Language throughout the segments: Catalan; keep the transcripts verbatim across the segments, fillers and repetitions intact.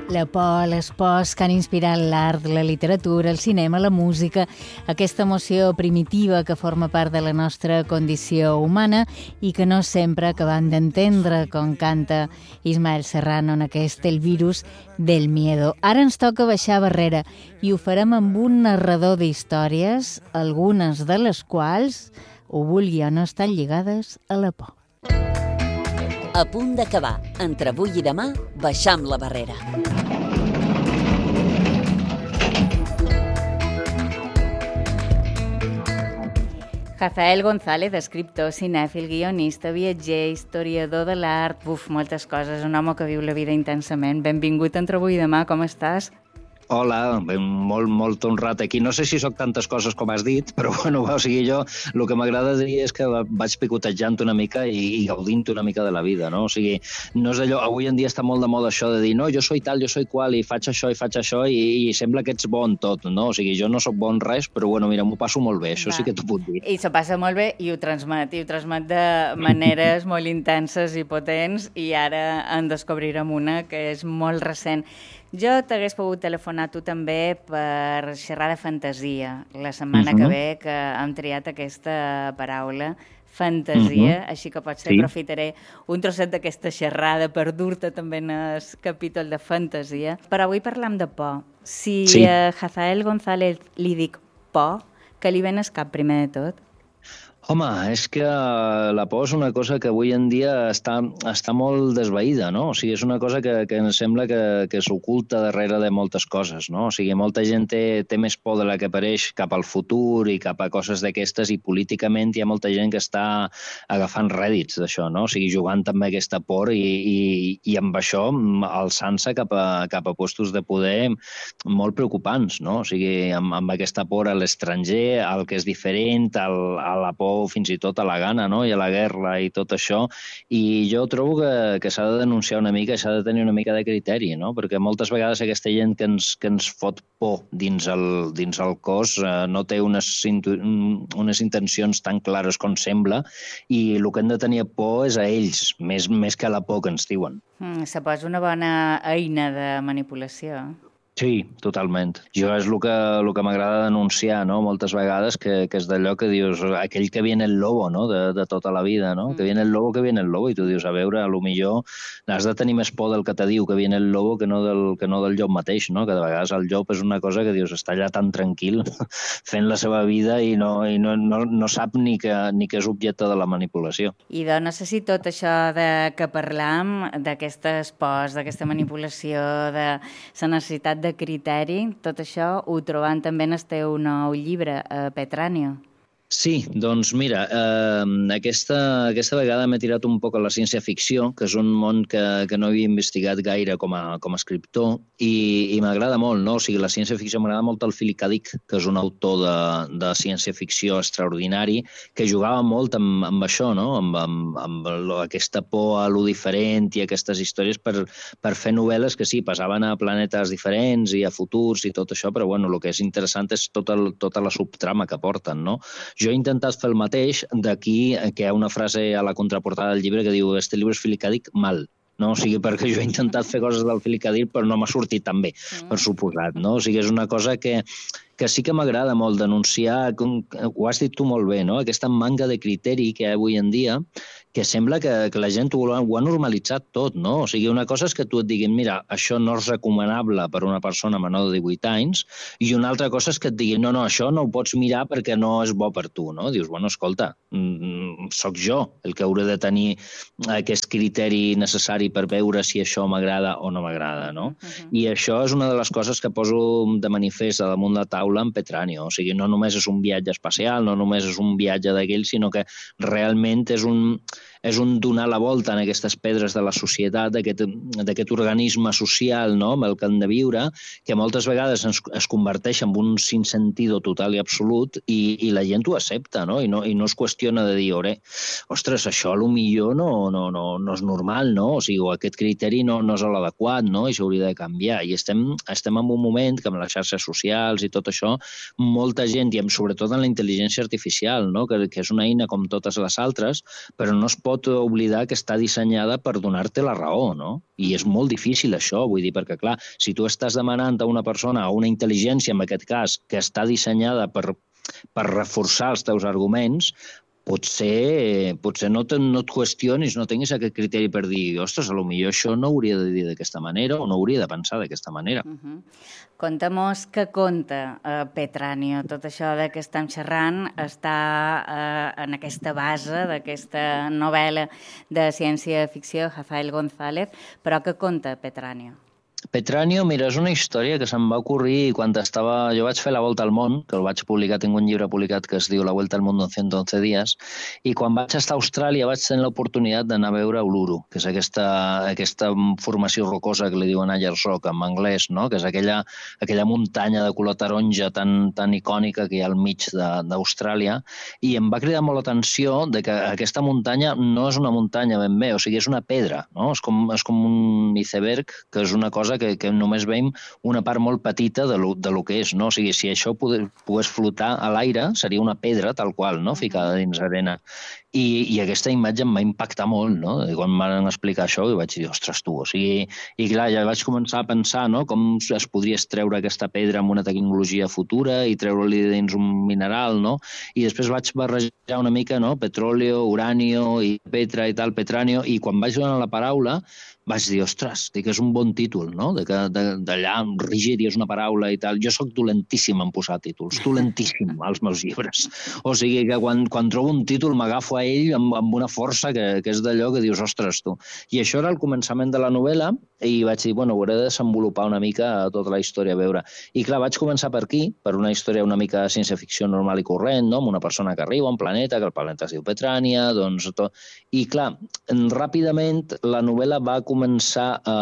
La por, les pors que han inspirat l'art, la literatura, el cinema, la música, aquesta emoció primitiva que forma part de la nostra condició humana i que no sempre acabem d'entendre, com canta Ismael Serrano en aquest El virus del miedo. Ara ens toca baixar barrera i ho farem amb un narrador d'històries, algunes de les quals, ho vulgui o no, estan lligades a la por. A punt d'acabar. Entre avui i demà, baixam la barrera. Hazael González, escriptor, cinèfil, guionista, viatger, historiador de l'art, buf, moltes coses, un home que viu la vida intensament. Benvingut entre avui i demà, com estàs? Hola, ben, molt, molt honrat aquí. No sé si sóc tantes coses com has dit, però bueno, o sigui, jo el que m'agrada dir és que vaig picotejant una mica i, i gaudint una mica de la vida, no? O sigui, no és allò, avui en dia està molt de moda això de dir no, jo soy tal, jo soy qual, i faig això i faig això, i, i sembla que ets bon tot, no? O sigui, jo no sóc bon res, però bueno, mira, m'ho passo molt bé, això Va. Sí que t'ho puc dir. I s'ho passa molt bé i ho transmet, i ho transmet de maneres molt intenses i potents, i ara en descobrirem una que és molt recent. Jo t'hagués pogut telefonar tu també per xerrar de fantasia la setmana uh-huh. que ve, que hem triat aquesta paraula, fantasia, uh-huh. així que potser sí. aprofitaré un trosset d'aquesta xerrada per dur-te també en el capítol de fantasia. Però avui parlam de por. Si sí. a Hazael González li dic por, què li ven al cap primer de tot? Home, és que la por és una cosa que avui en dia està, està molt desvaïda, no? O sigui, és una cosa que, que em sembla que, que s'oculta darrere de moltes coses, no? O sigui, molta gent té, té més por de la que apareix cap al futur i cap a coses d'aquestes, i políticament hi ha molta gent que està agafant rèdits d'això, no? O sigui, jugant amb aquesta por i, i, i amb això alçant-se cap a, cap a postos de poder molt preocupants, no? O sigui, amb, amb aquesta por a l'estranger, al que és diferent, al, a la por fins i tot a la gana, no? I a la guerra i tot això, i jo trobo que, que s'ha de denunciar una mica, s'ha de tenir una mica de criteri, no? Perquè moltes vegades aquesta gent que ens, que ens fot por dins el, dins el cos eh, no té unes, unes intencions tan clares com sembla, i el que hem de tenir por és a ells, més, més que a la por que ens diuen. Mm, se posa una bona eina de manipulació. Sí, totalment. Jo és el que, el que m'agrada denunciar, no? Moltes vegades, que, que és d'allò que dius, aquell que viene el lobo, no? De, de tota la vida, no? Mm. Que viene el lobo, que viene el lobo, i tu dius, a veure, a lo millor has de tenir més por del que te diu que viene el lobo que no del, que no del llop mateix, no? Que de vegades el llop és una cosa que dius, està allà tan tranquil fent la seva vida i no, i no, no, no sap ni que, ni que és objecte de la manipulació. I de, no sé si tot això de que parlam, d'aquestes pors, d'aquesta manipulació, de la necessitat de de criteri, tot això ho trobant també en el teu nou llibre, eh, Petráneo. Sí, doncs mira, eh, aquesta, aquesta vegada m'he tirat un poc a la ciència-ficció, que és un món que, que no havia investigat gaire com a, com a escriptor, i, i m'agrada molt, no? O sigui, la ciència-ficció m'agrada molt el Philip K. Dick, que és un autor de, de ciència-ficció extraordinari, que jugava molt amb, amb això, no? Amb, amb, amb aquesta por a lo diferent i aquestes històries per, per fer novel·les que sí, passaven a planetes diferents i a futurs i tot això, però bueno, el que és interessant és tota, tota la subtrama que porten, no? Jo he intentat fer el mateix, d'aquí que hi ha una frase a la contraportada del llibre que diu «Este llibre és Philip K. Dick mal». No? O sigui, perquè jo he intentat fer coses del Philip K. Dick, però no m'ha sortit tan bé, per suposat. No? O sigui, és una cosa que, que sí que m'agrada molt denunciar, com, ho has dit tu molt bé, no? Aquesta manca de criteri que hi ha avui en dia, que sembla que, que la gent ho, ho ha normalitzat tot, no? O sigui, una cosa és que tu et diguin, mira, això no és recomanable per una persona menor de divuit anys, i una altra cosa és que et diguin, no, no, això no ho pots mirar perquè no és bo per tu, no? Dius, bueno, escolta, mm, sóc jo el que hauré de tenir aquest criteri necessari per veure si això m'agrada o no m'agrada, no? Uh-huh. I això és una de les coses que poso de manifest a damunt la taula en Petráneo. O sigui, no només és un viatge espacial, no només és un viatge d'aquell, sinó que realment és un... és un donar la volta en aquestes pedres de la societat, d'aquest organisme social, no?, amb el que hem de viure, que moltes vegades es, es converteix en un sinsentido total i absolut, i, i la gent ho accepta, no? I no, i no es qüestiona de dir, ore, ostres, això a lo millor no, no, no, no és normal, no? O sigui, aquest criteri no, no és l'adequat, no? I s'hauria de canviar. I estem, estem en un moment que amb les xarxes socials i tot això, molta gent, i sobretot en la intel·ligència artificial, no?, que, que és una eina com totes les altres, però no es pot oblidar que està dissenyada per donar-te la raó, no? I és molt difícil això, vull dir, perquè, clar, si tu estàs demanant a una persona, a una intel·ligència, en aquest cas, que està dissenyada per, per reforçar els teus arguments, potser, potser no, te, no et qüestionis, no tinguis aquest criteri per dir, ostres, potser això no hauria de dir d'aquesta manera o no hauria de pensar d'aquesta manera. Uh-huh. Conta-mos què conta uh, Petranio. Tot això de què estem xerrant està uh, en aquesta base d'aquesta novel·la de ciència-ficció, Rafael González, però què conta Petranio? Petranio, mira, és una història que se'm va ocorrir quan estava... Jo vaig fer la Volta al Món, que el vaig publicar, tinc un llibre publicat que es diu La Vuelta al Mundo en ciento once días, i quan vaig estar a Austràlia vaig tenir l'oportunitat d'anar a veure Uluru, que és aquesta, aquesta formació rocosa que li diuen Ayers Rock en anglès, no? Que és aquella, aquella muntanya de color taronja tan, tan icònica que hi ha al mig d'Austràlia, i em va cridar molt l'atenció de que aquesta muntanya no és una muntanya ben bé, o sigui, és una pedra, no? És com, és com un iceberg, que és una cosa que, que només veiem una part molt petita de lo, de lo que és, no? O sigui, si això pogués, pogués flotar a l'aire, seria una pedra tal qual, no? Ficada dins arena. I, i aquesta imatge em va impactar molt, no? I quan em van explicar això, vaig dir, ostres, tu, o sigui... I clar, ja vaig començar a pensar, no?, com es podria extreure aquesta pedra amb una tecnologia futura i treure-li dins un mineral, no? I després vaig barrejar una mica, no?, petróleo, uranio i petra i tal, petranio, i quan vaig donar la paraula vaig dir, ostres, dic, és un bon títol, no? D'allà, rígid, i és una paraula i tal. Jo sóc dolentíssim en posar títols, dolentíssim als meus llibres. O sigui que quan, quan trobo un títol m'agafo a ell amb, amb una força que, que és d'allò que dius, ostres, tu. I això era el començament de la novel·la i vaig dir, bueno, hauré de desenvolupar una mica tota la història a veure. I clar, vaig començar per aquí, per una història una mica de ciència-ficció normal i corrent, no? Amb una persona que arriba a un planeta, que el planeta es diu Petrània, doncs tot. I clar, ràpidament la novel·la va començar a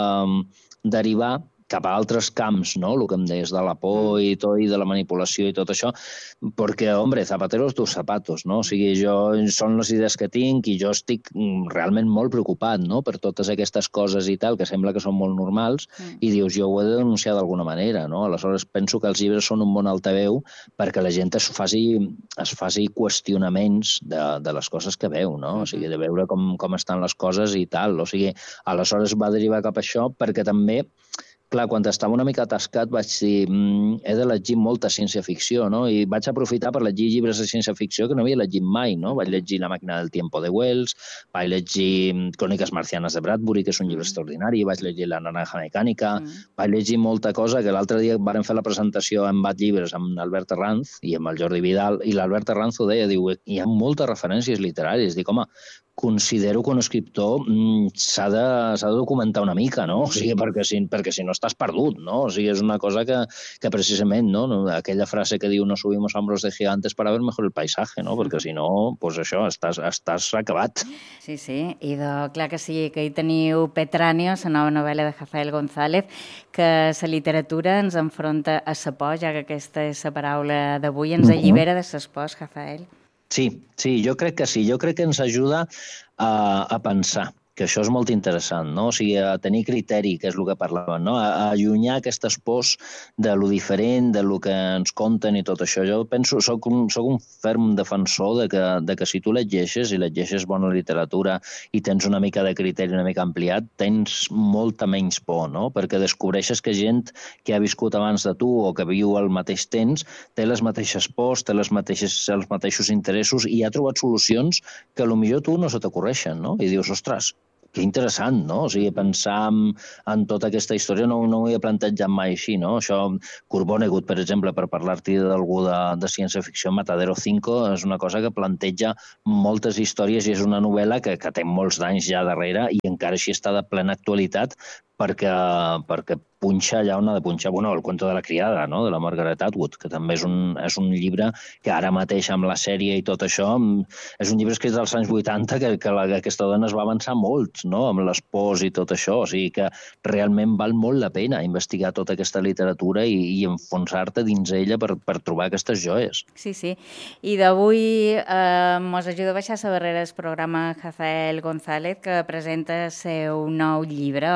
derivar cap a altres camps, no? El que em deies de la por i tot, i de la manipulació i tot això, perquè, hombre, zapateros tus zapatos, no? O sigui, jo, són les idees que tinc i jo estic realment molt preocupat, no?, per totes aquestes coses i tal, que sembla que són molt normals, mm. i dius, jo ho he de denunciar d'alguna manera, no? Aleshores, penso que els llibres són un bon altaveu perquè la gent es faci, es faci qüestionaments de, de les coses que veu, no? O sigui, de veure com, com estan les coses i tal. O sigui, aleshores va derivar cap a això perquè també, clar, quan estava una mica atascat vaig dir, mmm, he de llegir molta ciència-ficció, no? I vaig aprofitar per llegir llibres de ciència-ficció que no havia llegit mai, no? Vaig llegir La màquina del tiempo de Wells, vaig llegir Cròniques marcianes de Bradbury, que és un llibre mm. extraordinari, vaig llegir La naranja mecànica, mm. vaig llegir molta cosa, que l'altre dia vàrem fer la presentació en Bat Llibres amb Albert Arranz i amb el Jordi Vidal, i l'Albert Arranz ho deia, diu, hi ha moltes referències literàries. Dic, home, considero que un escriptor mm, s'ha de, s'ha de documentar una mica, no? O sigui, perquè si, perquè si no estàs perdut, no? O sigui, és una cosa que, que precisament, no? Aquella frase que diu no subimos a hombros de gigantes para ver mejor el paisaje, no? Perquè si no, doncs això, estàs, estàs acabat. Sí, sí, i de, clar que sí, que hi teniu Petranio, la nova novel·la de Rafael González, que la literatura ens enfronta a la por, ja que aquesta és la paraula d'avui, ens allibera de les pors, Rafael. Sí, sí, jo crec que sí. Jo crec que ens ajuda a, a pensar, que això és molt interessant, no? O sigui, a tenir criteri, que és el que parlàvem, no? A, a allunyar aquestes pors de lo diferent, de lo que ens conten i tot això. Jo penso, soc un, soc un ferm defensor de que, de que si tu llegeixes i llegeixes bona literatura i tens una mica de criteri una mica ampliat, tens molta menys por, no? Perquè descobreixes que gent que ha viscut abans de tu o que viu al mateix temps té les mateixes pors, té les mateixes, els mateixos interessos i ha trobat solucions que potser tu no se t'ocorreixen, no? I dius, ostres, que interessant, no? O sigui, pensar en, en tota aquesta història no, no ho he plantejat mai així, no? Això, Kurt Vonnegut, per exemple, per parlar-t'hi d'algú de, de ciència-ficció, Matadero cinco, és una cosa que planteja moltes històries i és una novel·la que, que té molts d'anys ja darrere i encara així està de plena actualitat perquè, perquè punxa allà on ha de punxar. Bueno, el cuento de la criada, no?, de la Margaret Atwood, que també és un, és un llibre que ara mateix amb la sèrie i tot això, és un llibre escrit als anys vuitanta que, que, la, que aquesta dona es va avançar molt, no?, amb les pors i tot això. O sigui que realment val molt la pena investigar tota aquesta literatura i, i enfonsar-te dins ella per, per trobar aquestes joies. Sí, sí. I d'avui eh, mos ajuda a baixar la barrera del programa Rafael González, que presenta el seu nou llibre, o que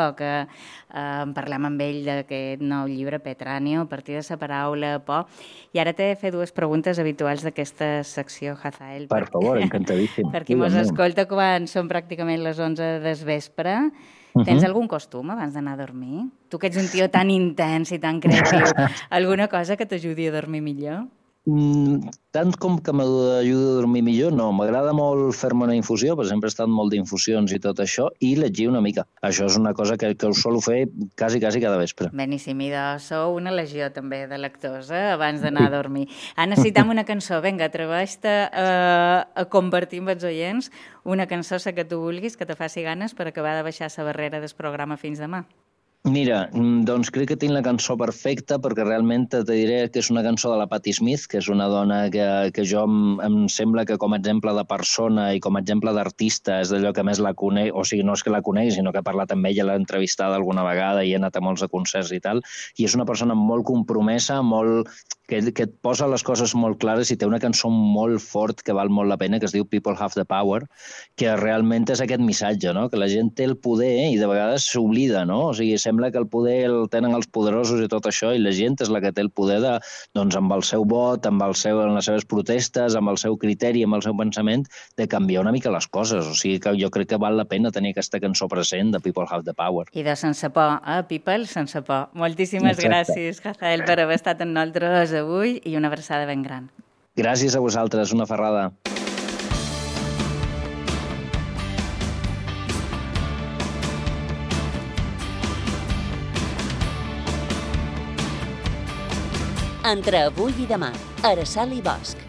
eh, parlem amb ell d'aquest nou llibre, Petranio, Partides a paraula, por. I ara t'he de fer dues preguntes habituals d'aquesta secció, Hazael. Per favor, encantadíssim. Per qui mos escolta quan són pràcticament les onze del vespre. Uh -huh. Tens algun costum abans d'anar a dormir? Tu que ets un tio tan intens i tan creatiu, alguna cosa que t'ajudi a dormir millor? Mm, tant com que m'ajuda a dormir millor, no. M'agrada molt fer-me una infusió, per exemple, he estat molt d'infusions i tot això, i llegir una mica. Això és una cosa que, que us solo fer quasi, quasi cada vespre. Beníssim, i de sou una legió també de lectors, eh? Abans d'anar a dormir. Ah, necessitam una cançó. Vinga, atreveix-te a, a convertir amb els oients una cançó, la que tu vulguis, que te faci ganes per acabar de baixar la barrera del programa fins demà. Mira, doncs crec que tinc la cançó perfecta perquè realment te diré que és una cançó de la Patti Smith, que és una dona que, que jo em, em sembla que com a exemple de persona i com a exemple d'artista és d'allò que més la conec, o sigui, no és que la conegui, sinó que he parlat amb ella, l'he entrevistada alguna vegada i he anat a molts de concerts i tal, i és una persona molt compromesa, molt que, que et posa les coses molt clares i té una cançó molt fort que val molt la pena, que es diu People Have the Power, que realment és aquest missatge, no? Que la gent té el poder i de vegades s'oblida, no? O sigui, sembla que el poder el tenen els poderosos i tot això, i la gent és la que té el poder de, doncs, amb el seu vot, amb, el seu, amb les seves protestes, amb el seu criteri, amb el seu pensament, de canviar una mica les coses. O sigui que jo crec que val la pena tenir aquesta cançó present de People Have the Power. I de sense por, eh? People, sense por. Moltíssimes Exacte. gràcies, Hazael, per haver estat amb nosaltres avui i una abraçada ben gran. Gràcies a vosaltres, una ferrada. Entre avui i demà, Araceli Bosch.